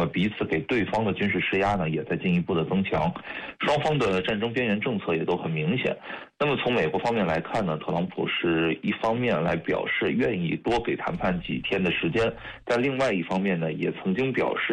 么彼此给对方的军事施压呢，也在进一步的增强，双方的战争边缘政策也都很明显。那么从美国方面来看呢，特朗普是一方面来表示愿意多给谈判几天的时间，但另外一方面呢，也曾经表示